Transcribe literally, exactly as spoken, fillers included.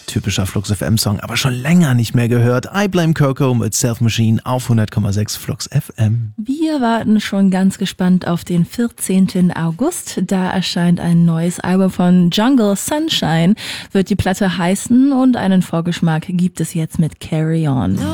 Typischer Flux F M-Song, aber schon länger nicht mehr gehört. I Blame Coco mit Self Machine auf hundert Komma sechs Flux F M. Wir warten schon ganz gespannt auf den vierzehnten August. Da erscheint ein neues Album von Jungle Sunshine, wird die Platte heißen, und einen Vorgeschmack gibt es jetzt mit Carry On.